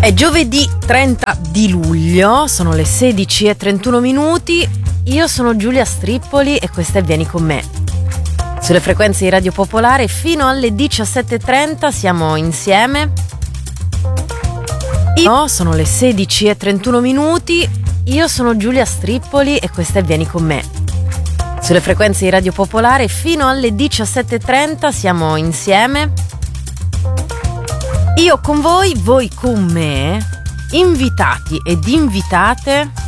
È giovedì 30 di luglio, sono le 16:31. Io sono Giulia Strippoli e questa è Vieni con me. Sulle frequenze di Radio Popolare fino alle 17:30 siamo insieme. Sono le 16:31. Io sono Giulia Strippoli e questa è Vieni con me. Sulle frequenze di Radio Popolare fino alle 17:30 siamo insieme. Io con voi con me, invitati ed invitate